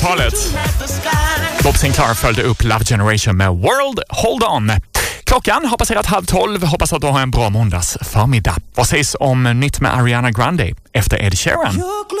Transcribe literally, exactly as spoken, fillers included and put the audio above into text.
nittiotalet. Bob Sinclair följde upp Love Generation med World Hold On. Klockan har passerat halv tolv. Hoppas att du har en bra måndags förmiddag. Vad sägs om nytt med Ariana Grande efter Ed Sheeran?